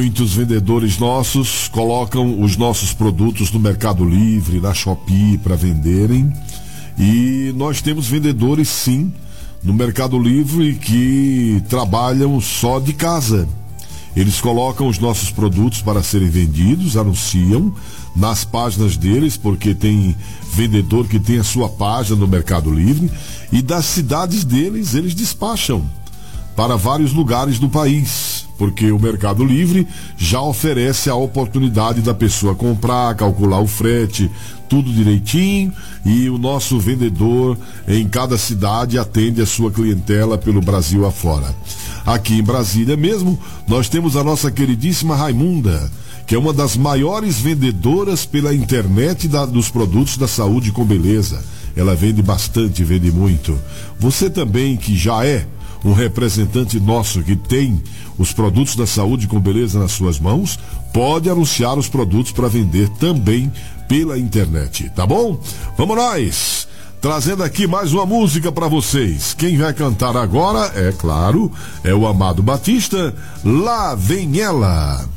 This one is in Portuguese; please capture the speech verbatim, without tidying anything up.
Muitos vendedores nossos colocam os nossos produtos no Mercado Livre, na Shopee para venderem. E nós temos vendedores, sim, no Mercado Livre que trabalham só de casa. Eles colocam os nossos produtos para serem vendidos, anunciam nas páginas deles, porque tem vendedor que tem a sua página no Mercado Livre, e das cidades deles eles despacham para vários lugares do país, porque o Mercado Livre já oferece a oportunidade da pessoa comprar, calcular o frete, tudo direitinho, e o nosso vendedor em cada cidade atende a sua clientela pelo Brasil afora. Aqui em Brasília mesmo, nós temos a nossa queridíssima Raimunda, que é uma das maiores vendedoras pela internet da, dos produtos da saúde com beleza. Ela vende bastante, vende muito. Você também, que já é um representante nosso que tem os produtos da saúde com beleza nas suas mãos, pode anunciar os produtos para vender também pela internet, tá bom? Vamos nós! Trazendo aqui mais uma música para vocês. Quem vai cantar agora, é claro, é o Amado Batista. Lá vem ela.